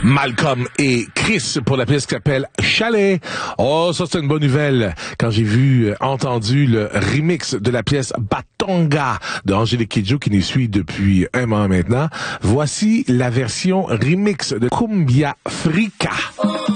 Malcolm et Chris pour la pièce qui s'appelle Chalet. Oh, ça c'est une bonne nouvelle. Quand j'ai entendu le remix de la pièce Batonga de Angélique Kidjo qui nous suit depuis un mois maintenant, voici la version remix de Cumbia Frica.